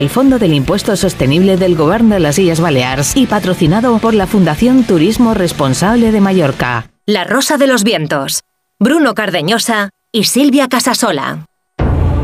El Fondo del Impuesto Sostenible del Govern de les Illes Balears y patrocinado por la Fundación Turismo Responsable de Mallorca. La Rosa de los Vientos. Bruno Cardeñosa y Silvia Casasola.